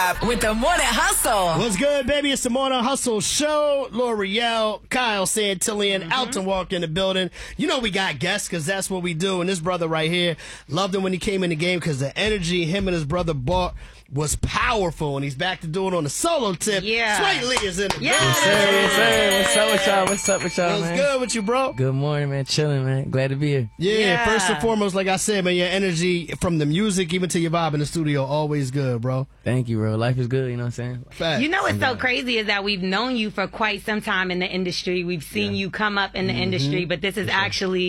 Live with the Morning Hustle. What's good, baby? It's the Morning Hustle Show. L'Oreal, Kyle Santillian, Alton Walker in the building. You know we got guests because that's what we do. And this brother right here, loved him when he came in the game because the energy him and his brother brought was powerful, and he's back to do it on the solo tip. Yeah. Sway Lee is in the building. Yes, sir. What's up with y'all? What's up with y'all, What's man? good with you, bro? Good morning, man. Chilling, man. Glad to be here. Yeah, first and foremost, like I said, man, your energy from the music even to your vibe in the studio, always good, bro. Thank you, bro. Life is good, you know what I'm saying? Fact. You know what's so crazy is that we've known you for quite some time in the industry. We've seen you come up in the industry, but this is actually